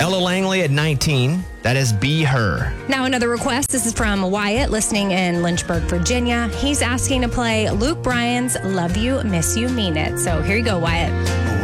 Ella Langley at 19. That is Be Her. Now another request. This is from Wyatt, listening in Lynchburg, Virginia. He's asking to play Luke Bryan's Love You, Miss You, Mean It. So here you go, Wyatt.